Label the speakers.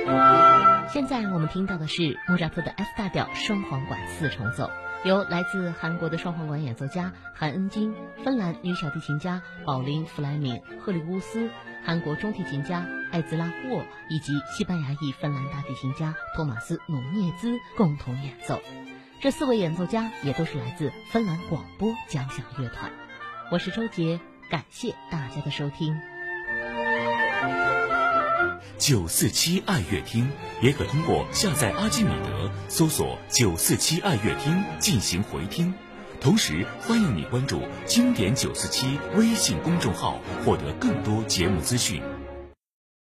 Speaker 1: 现在我们听到的是莫扎特的 F 大调双簧管四重奏，由来自韩国的双簧管演奏家韩恩金、芬兰女小提琴家宝琳·弗莱明、赫里乌斯、韩国中提琴家艾兹拉·沃以及西班牙裔芬兰大提琴家托马斯·努涅兹共同演奏。这4位演奏家也都是来自芬兰广播交响乐团。我是周杰，感谢大家的收听。
Speaker 2: 947爱乐厅也可通过下载阿基米德搜索947爱乐厅进行回听，同时欢迎你关注经典947微信公众号，获得更多节目资讯。